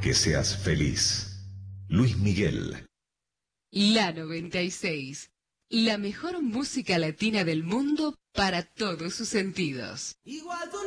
que seas feliz. Luis Miguel. La 96. La mejor música latina del mundo para todos sus sentidos.